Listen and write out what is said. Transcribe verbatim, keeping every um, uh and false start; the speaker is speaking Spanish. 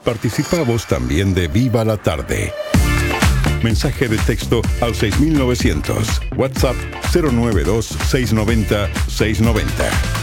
Participa vos también de Viva la Tarde. Mensaje de texto al seis mil novecientos. WhatsApp cero nueve dos, seis nueve cero, seis nueve cero.